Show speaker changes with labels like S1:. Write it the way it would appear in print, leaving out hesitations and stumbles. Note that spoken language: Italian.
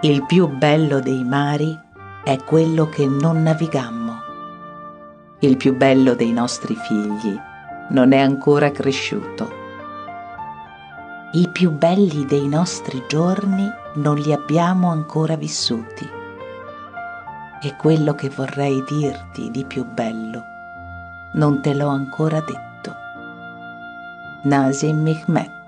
S1: Il più bello dei mari è quello che non navigammo. Il più bello dei nostri figli non è ancora cresciuto. I più belli dei nostri giorni non li abbiamo ancora vissuti. E quello che vorrei dirti di più bello non te l'ho ancora detto. Nazim Hikmet.